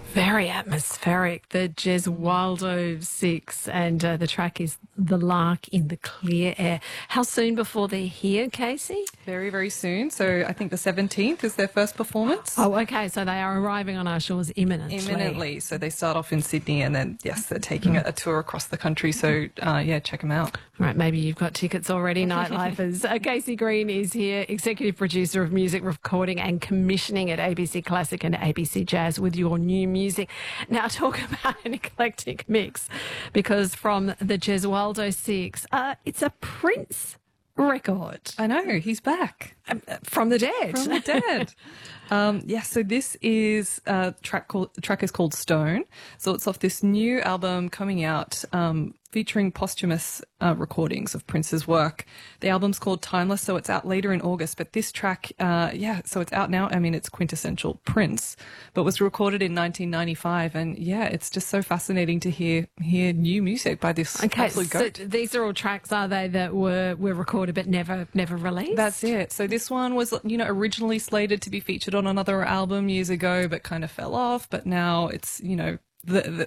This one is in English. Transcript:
Very atmospheric. The Gesualdo Six, and the track is The Lark in the Clear Air. How soon before they're here, Casey? Very, very soon. So I think the 17th is their first performance. Oh, okay. So they are arriving on our shores imminently. Imminently. So they start off in Sydney and then, yes, they're taking a tour across the country. So, yeah, check them out. All right, maybe you've got tickets already, Nightlifers. Casey Green is here, executive producer of music recording and commissioning at ABC Classic and ABC Jazz with your new music. Now, talk about an eclectic mix, because from the Gesualdo Six, it's a Prince record. I know, he's back. From the dead. From the dead. So this is the track is called Stone. So it's off this new album coming out, featuring posthumous recordings of Prince's work. The album's called Timeless, so it's out later in August. But this track, so it's out now. I mean, it's quintessential Prince, but was recorded in 1995. And yeah, it's just so fascinating to hear new music by this absolute goat. So these are all tracks, are they, that were recorded but never released? That's it. So this one was, originally slated to be featured on another album years ago, but kind of fell off. But now it's,